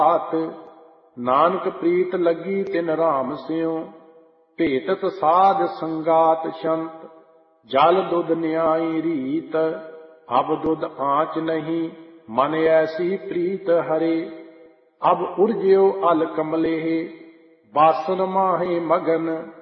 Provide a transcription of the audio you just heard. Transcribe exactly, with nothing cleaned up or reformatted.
बात। नानक प्रीत लगी तिन राम स्यों, भेटत साध संगात शंत। जल दुध न्यायी रीत, अब दुध आँच नहीं, मन ऐसी प्रीत हरे। अब उर्ज्यो अल कमलेह, बासन माहे मगन।